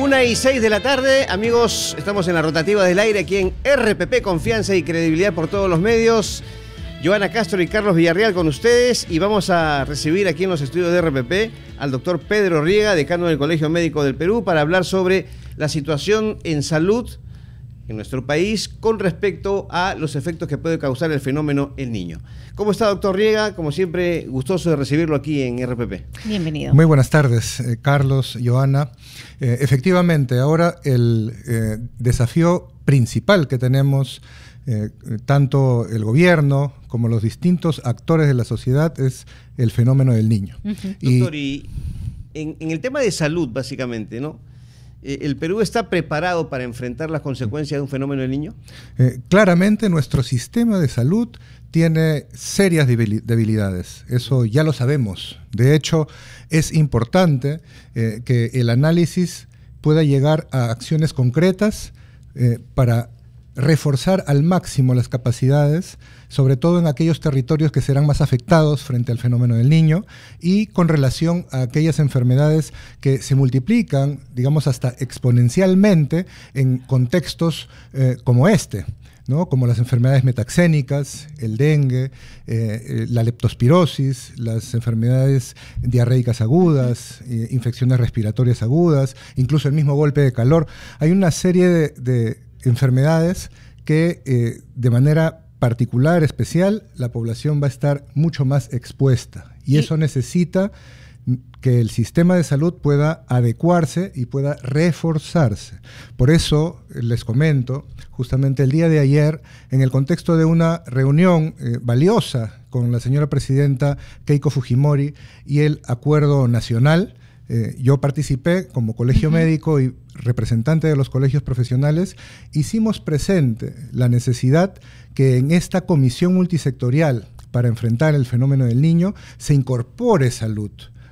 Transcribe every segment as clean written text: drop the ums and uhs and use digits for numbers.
1:06 de la tarde, amigos, estamos en la rotativa del aire aquí en RPP, confianza y credibilidad por todos los medios. Joana Castro y Carlos Villarreal con ustedes y vamos a recibir aquí en los estudios de RPP al doctor Pedro Riega, decano del Colegio Médico del Perú, para hablar sobre la situación en salud en nuestro país con respecto a los efectos que puede causar el fenómeno El Niño. ¿Cómo está, doctor Riega? Como siempre, gustoso de recibirlo aquí en RPP. Bienvenido. Muy buenas tardes, Carlos, Joana. Efectivamente, ahora el desafío principal que tenemos, tanto el gobierno como los distintos actores de la sociedad, es el fenómeno del niño. Doctor, y en el tema de salud, básicamente, ¿no? ¿El Perú está preparado para enfrentar las consecuencias de un fenómeno del niño? Claramente nuestro sistema de salud tiene serias debilidades, eso ya lo sabemos. De hecho, es importante que el análisis pueda llegar a acciones concretas para reforzar al máximo las capacidades, sobre todo en aquellos territorios que serán más afectados frente al fenómeno del niño y con relación a aquellas enfermedades que se multiplican, digamos, hasta exponencialmente en contextos como este, ¿no? Como las enfermedades metaxénicas, el dengue, la leptospirosis, las enfermedades diarreicas agudas, infecciones respiratorias agudas, incluso el mismo golpe de calor. Hay una serie de enfermedades que de manera particular, especial, la población va a estar mucho más expuesta y eso necesita que el sistema de salud pueda adecuarse y pueda reforzarse. Por eso les comento, justamente el día de ayer, en el contexto de una reunión valiosa con la señora presidenta Keiko Fujimori y el Acuerdo Nacional, yo participé como colegio médico y representante de los colegios profesionales, hicimos presente la necesidad que en esta comisión multisectorial para enfrentar el fenómeno del niño se incorpore salud.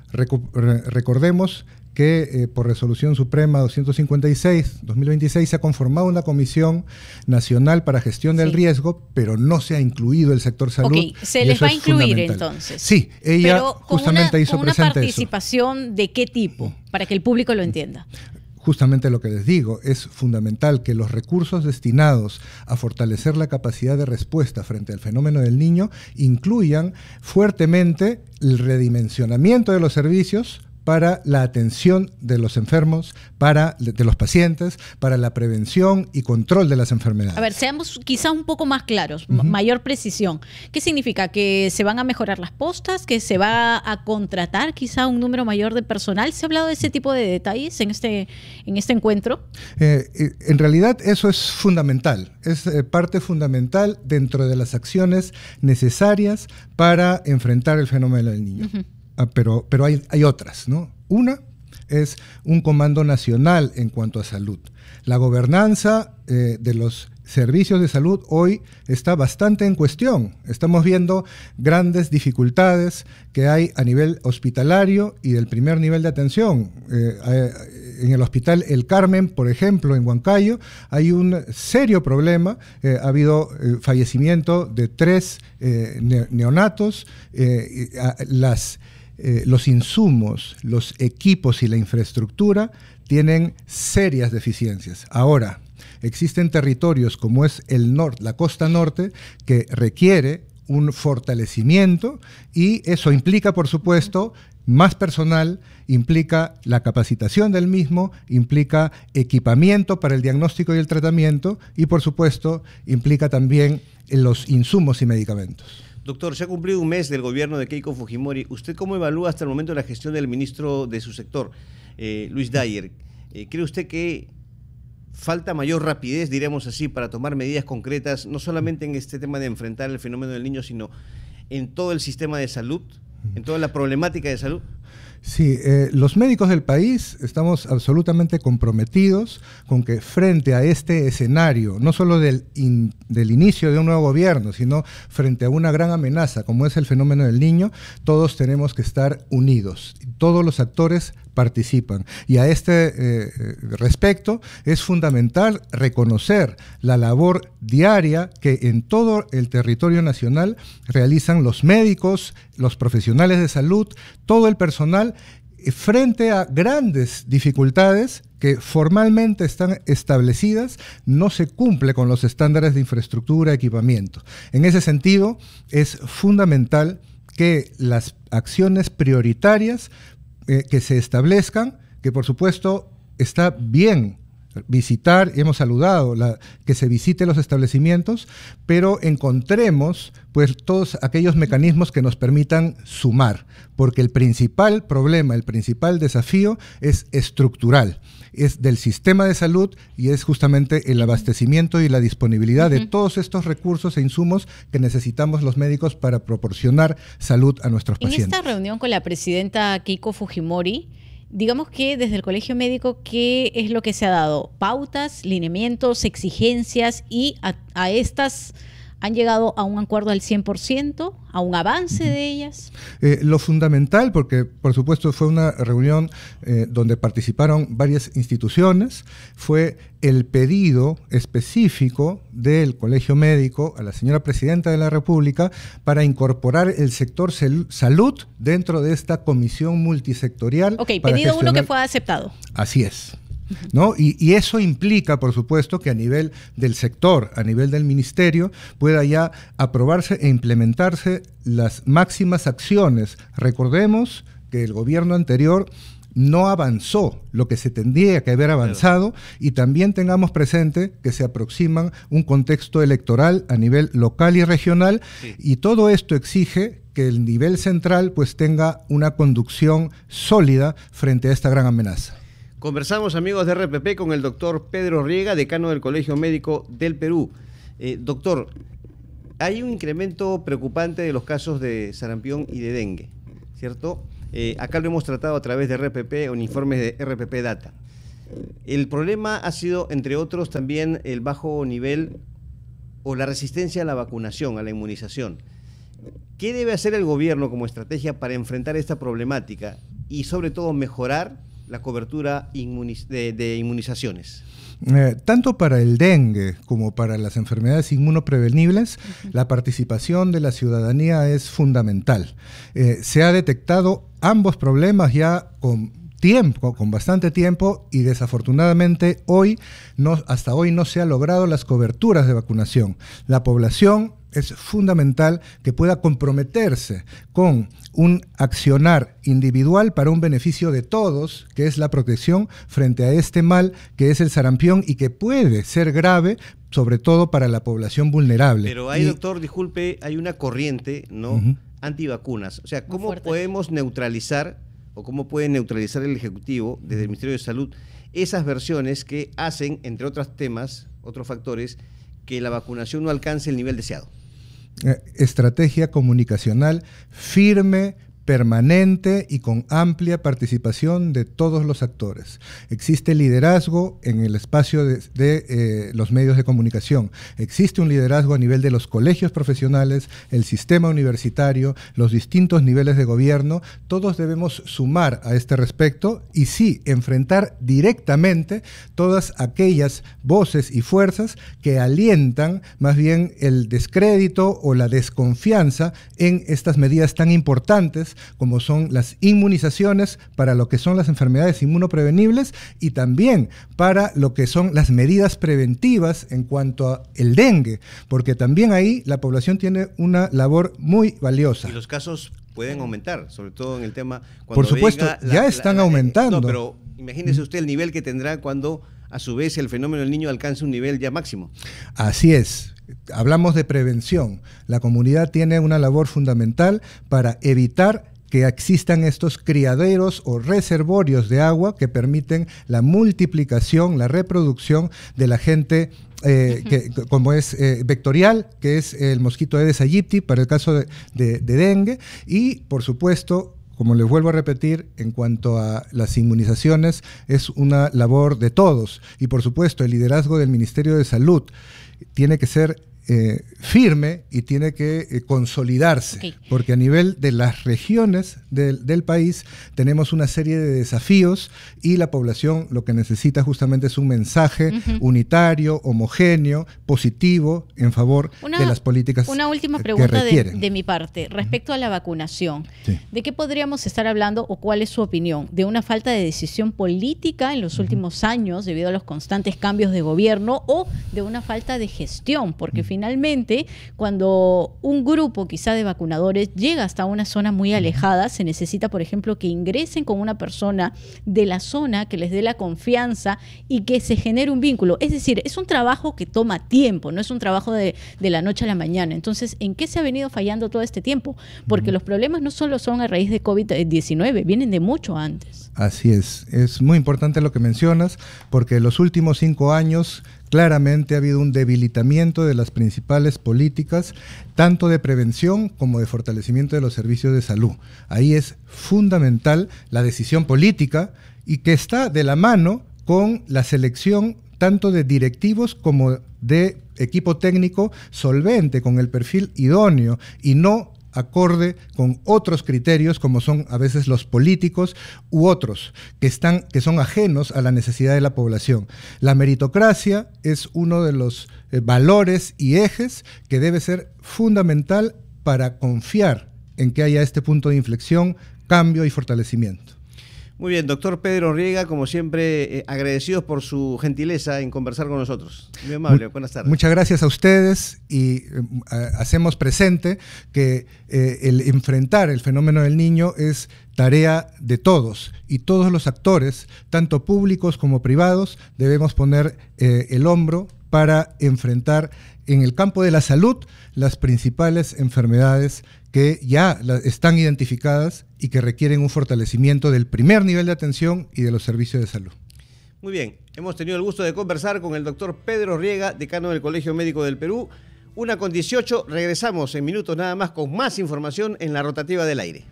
Recordemos que por resolución suprema 256/2026 se ha conformado una comisión nacional para gestión del riesgo, pero no se ha incluido el sector salud. Ok, se les va a incluir entonces. Sí, ella pero justamente hizo presente ¿una participación de qué tipo? Para que el público lo entienda. Justamente lo que les digo, es fundamental que los recursos destinados a fortalecer la capacidad de respuesta frente al fenómeno del niño incluyan fuertemente el redimensionamiento de los servicios para la atención de los enfermos, de los pacientes, para la prevención y control de las enfermedades. A ver, seamos quizá un poco más claros, mayor precisión. ¿Qué significa? ¿Que se van a mejorar las postas? ¿Que se va a contratar quizá un número mayor de personal? ¿Se ha hablado de ese tipo de detalles en este encuentro? En realidad eso es fundamental, es parte fundamental dentro de las acciones necesarias para enfrentar el fenómeno del niño. Pero hay otras, ¿no? Una es un comando nacional en cuanto a salud. La gobernanza de los servicios de salud hoy está bastante en cuestión. Estamos viendo grandes dificultades que hay a nivel hospitalario y del primer nivel de atención. En el hospital El Carmen, por ejemplo, en Huancayo, hay un serio problema. Ha habido fallecimiento de 3 neonatos. Los insumos, los equipos y la infraestructura tienen serias deficiencias. Ahora, existen territorios como es la costa norte que requiere un fortalecimiento y eso implica, por supuesto, más personal, implica la capacitación del mismo, implica equipamiento para el diagnóstico y el tratamiento y, por supuesto, implica también los insumos y medicamentos. Doctor, se ha cumplido un mes del gobierno de Keiko Fujimori. ¿Usted cómo evalúa hasta el momento la gestión del ministro de su sector, Luis Dyer? ¿Cree usted que falta mayor rapidez, diríamos así, para tomar medidas concretas, no solamente en este tema de enfrentar el fenómeno del niño, sino en todo el sistema de salud, en toda la problemática de salud? Sí, los médicos del país estamos absolutamente comprometidos con que frente a este escenario, no solo del inicio de un nuevo gobierno, sino frente a una gran amenaza como es el fenómeno del niño, todos tenemos que estar unidos. Todos los actores participan. Y a este respecto es fundamental reconocer la labor diaria que en todo el territorio nacional realizan los médicos, los profesionales de salud, todo el personal frente a grandes dificultades que formalmente están establecidas, no se cumple con los estándares de infraestructura, equipamiento. En ese sentido, es fundamental que las acciones prioritarias que se establezcan, que por supuesto está bien visitar, hemos saludado que se visite los establecimientos, pero encontremos pues todos aquellos mecanismos que nos permitan sumar, porque el principal problema, el principal desafío es estructural, es del sistema de salud y es justamente el abastecimiento y la disponibilidad de todos estos recursos e insumos que necesitamos los médicos para proporcionar salud a nuestros pacientes. En esta reunión con la presidenta Keiko Fujimori, digamos que desde el Colegio Médico, ¿qué es lo que se ha dado? Pautas, lineamientos, exigencias, y a estas han llegado a un acuerdo al 100%, a un avance de ellas. Lo fundamental, porque por supuesto fue una reunión donde participaron varias instituciones, fue el pedido específico del Colegio Médico a la señora Presidenta de la República para incorporar el sector salud dentro de esta comisión multisectorial. Ok, pedido uno que fue aceptado. Así es. ¿No? Y eso implica, por supuesto, que a nivel del sector, a nivel del ministerio, pueda ya aprobarse e implementarse las máximas acciones. Recordemos que el gobierno anterior no avanzó lo que se tendría que haber avanzado, y también tengamos presente que se aproximan un contexto electoral a nivel local y regional, y todo esto exige que el nivel central pues tenga una conducción sólida frente a esta gran amenaza. Conversamos, amigos de RPP, con el doctor Pedro Riega, decano del Colegio Médico del Perú. Doctor, hay un incremento preocupante de los casos de sarampión y de dengue, ¿cierto? Acá lo hemos tratado a través de RPP, o informes de RPP Data. El problema ha sido, entre otros, también el bajo nivel o la resistencia a la vacunación, a la inmunización. ¿Qué debe hacer el gobierno como estrategia para enfrentar esta problemática y, sobre todo, mejorar la cobertura de inmunizaciones? Tanto para el dengue como para las enfermedades inmunoprevenibles, la participación de la ciudadanía es fundamental. Se ha detectado ambos problemas ya con bastante tiempo, y desafortunadamente hasta hoy no se han logrado las coberturas de vacunación. La población es fundamental que pueda comprometerse con un accionar individual para un beneficio de todos, que es la protección frente a este mal que es el sarampión y que puede ser grave, sobre todo para la población vulnerable. Pero hay, doctor, disculpe, hay una corriente, ¿no? Antivacunas. O sea, ¿cómo podemos neutralizar, o cómo puede neutralizar el Ejecutivo desde el Ministerio de Salud esas versiones que hacen, entre otros temas, otros factores, que la vacunación no alcance el nivel deseado? Estrategia comunicacional firme, permanente y con amplia participación de todos los actores. Existe liderazgo en el espacio de los medios de comunicación. Existe un liderazgo a nivel de los colegios profesionales, el sistema universitario, los distintos niveles de gobierno. Todos debemos sumar a este respecto y sí, enfrentar directamente todas aquellas voces y fuerzas que alientan más bien el descrédito o la desconfianza en estas medidas tan importantes como son las inmunizaciones para lo que son las enfermedades inmunoprevenibles, y también para lo que son las medidas preventivas en cuanto al dengue, porque también ahí la población tiene una labor muy valiosa. Y los casos pueden aumentar, sobre todo en el tema... Por supuesto, ya están aumentando. No, pero imagínese usted el nivel que tendrá cuando a su vez el fenómeno del niño alcance un nivel ya máximo. Así es. Hablamos de prevención. La comunidad tiene una labor fundamental para evitar que existan estos criaderos o reservorios de agua que permiten la multiplicación, la reproducción del agente como es vectorial, que es el mosquito Aedes aegypti para el caso de dengue, y por supuesto, como les vuelvo a repetir, en cuanto a las inmunizaciones, es una labor de todos, y por supuesto el liderazgo del Ministerio de Salud tiene que ser firme y tiene que consolidarse, Okay. porque a nivel de las regiones del país tenemos una serie de desafíos y la población lo que necesita justamente es un mensaje unitario, homogéneo, positivo en favor de las políticas Una última que pregunta requieren. de mi parte, respecto a la vacunación. Sí. ¿De qué podríamos estar hablando o cuál es su opinión? ¿De una falta de decisión política en los últimos años debido a los constantes cambios de gobierno o de una falta de gestión? Porque finalmente, cuando un grupo quizá de vacunadores llega hasta una zona muy alejada, se necesita, por ejemplo, que ingresen con una persona de la zona que les dé la confianza y que se genere un vínculo. Es decir, es un trabajo que toma tiempo, no es un trabajo de la noche a la mañana. Entonces, ¿en qué se ha venido fallando todo este tiempo? Porque los problemas no solo son a raíz de COVID-19, vienen de mucho antes. Así es muy importante lo que mencionas, porque en los últimos 5 años claramente ha habido un debilitamiento de las principales políticas, tanto de prevención como de fortalecimiento de los servicios de salud. Ahí es fundamental la decisión política y que está de la mano con la selección tanto de directivos como de equipo técnico solvente, con el perfil idóneo y no acorde con otros criterios como son a veces los políticos u otros que son ajenos a la necesidad de la población. La meritocracia es uno de los valores y ejes que debe ser fundamental para confiar en que haya este punto de inflexión, cambio y fortalecimiento. Muy bien, doctor Pedro Riega, como siempre, agradecidos por su gentileza en conversar con nosotros. Muy amable, buenas tardes. Muchas gracias a ustedes y hacemos presente que el enfrentar el fenómeno del niño es tarea de todos y todos los actores, tanto públicos como privados, debemos poner el hombro para enfrentar en el campo de la salud las principales enfermedades que ya están identificadas y que requieren un fortalecimiento del primer nivel de atención y de los servicios de salud. Muy bien, hemos tenido el gusto de conversar con el doctor Pedro Riega, decano del Colegio Médico del Perú. 1:18, regresamos en minutos nada más con más información en la rotativa del aire.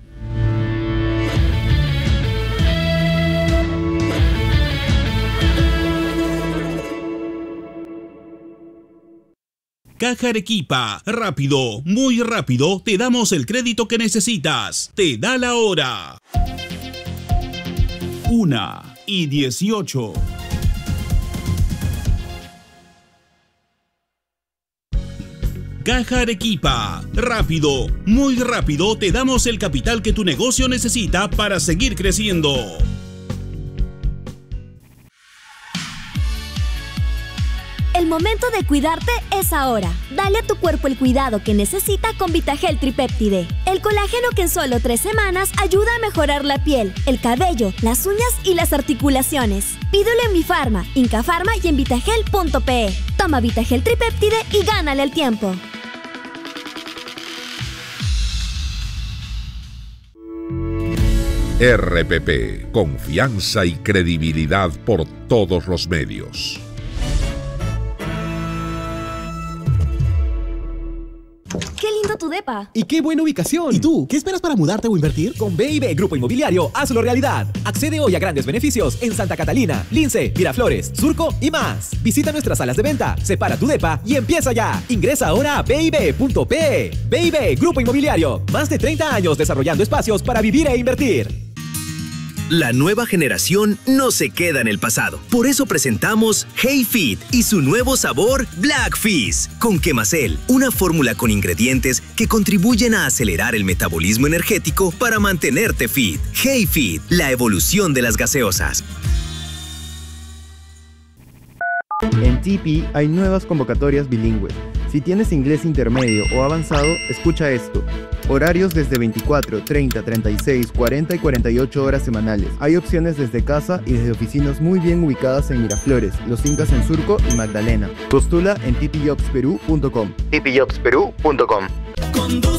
Caja Arequipa, rápido, muy rápido, te damos el crédito que necesitas. Te da la hora. 1:18. Caja Arequipa, rápido, muy rápido, te damos el capital que tu negocio necesita para seguir creciendo. El momento de cuidarte es ahora. Dale a tu cuerpo el cuidado que necesita con Vitagel Tripéptide. El colágeno que en solo 3 semanas ayuda a mejorar la piel, el cabello, las uñas y las articulaciones. Pídelo en Mi Farma, Inca Farma y en vitagel.pe. Toma Vitagel Tripéptide y gánale el tiempo. RPP, confianza y credibilidad por todos los medios. ¡Qué lindo tu depa! ¡Y qué buena ubicación! ¿Y tú? ¿Qué esperas para mudarte o invertir? Con BIB Grupo Inmobiliario, hazlo realidad. Accede hoy a grandes beneficios en Santa Catalina, Lince, Miraflores, Surco y más. Visita nuestras salas de venta, separa tu depa y empieza ya. Ingresa ahora a BIB.pe. BIB Grupo Inmobiliario, más de 30 años desarrollando espacios para vivir e invertir. La nueva generación no se queda en el pasado. Por eso presentamos Hey Fit y su nuevo sabor Black Fizz con Quemacel, una fórmula con ingredientes que contribuyen a acelerar el metabolismo energético para mantenerte fit. Hey Fit, la evolución de las gaseosas. En Tipi hay nuevas convocatorias bilingües. Si tienes inglés intermedio o avanzado, escucha esto. Horarios desde 24, 30, 36, 40 y 48 horas semanales. Hay opciones desde casa y desde oficinas muy bien ubicadas en Miraflores, Los Incas en Surco y Magdalena. Postula en tipijobsperú.com. tipijobsperú.com.